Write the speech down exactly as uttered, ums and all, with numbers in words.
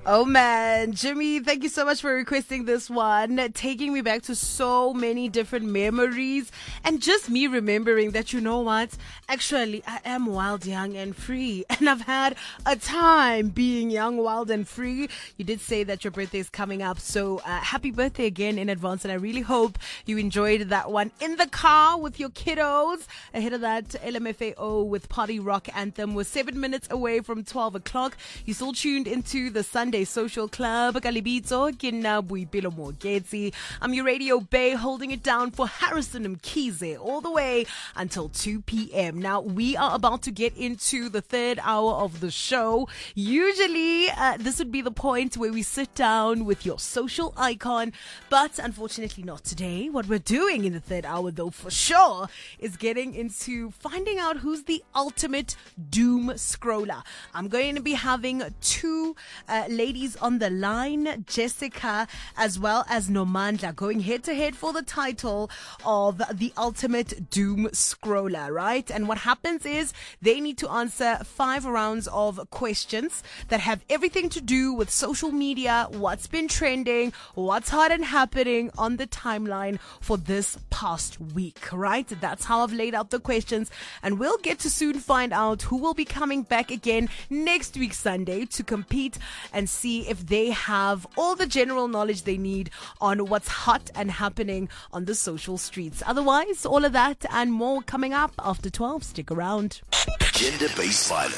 Oh man, Jimmy, thank you so much for requesting this one, taking me back to so many different memories and just me remembering that, you know what, actually I am wild, young and free, and I've had a time being young, wild and free. You did say that your birthday is coming up, so uh, happy birthday again in advance, and I really hope you enjoyed that one in the car with your kiddos. Ahead of that, L M F A O with Party Rock Anthem was seven minutes away from twelve o'clock. You still tuned into the Sunday Social Club. Kalibitso, ke nna Boipelo Mogetsi. I'm your radio bay holding it down for Harrison Mkhize all the way until two p.m. Now, we are about to get into the third hour of the show. Usually, uh, this would be the point where we sit down with your social icon, but unfortunately not today. What we're doing in the third hour, though, for sure, is getting into finding out who's the ultimate doom scroller. I'm going to be having two uh, ladies on the line, Jessica as well as Nomandla, going head to head for the title of the ultimate doom scroller, right? And what happens is they need to answer five rounds of questions that have everything to do with social media, what's been trending, what's hot and happening on the timeline for this past week, right? That's how I've laid out the questions, and we'll get to soon find out who will be coming back again next week Sunday to compete and see if they have all the general knowledge they need on what's hot and happening on the social streets. Otherwise, all of that and more coming up after twelve. Stick around. Gender-based violence.